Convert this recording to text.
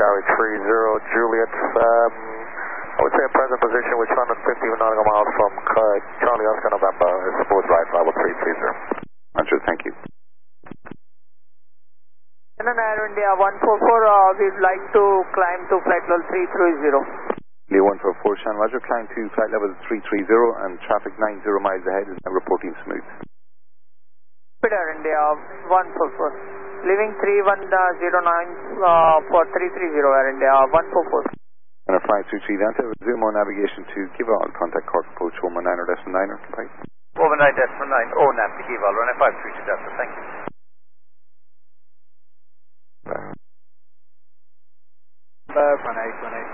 Charlie 30 Juliet. I would say a present position with 250 nautical miles from Charlie Oscar November. I suppose right level 330. Roger, thank you. Air India 144, we'd like to climb to flight level 330. India 144, Shan Roger, climb to flight level 330 and traffic 90 miles ahead is now reporting smooth. Air India 144, leaving 3109 for 330 Air India 144. And a flight 23 Delta, resume on navigation to give all contact Cork approach 119 or decimal 9 or right? 119 decimal 9, nav to give all, run F532 Delta, thank you. Bird 1818.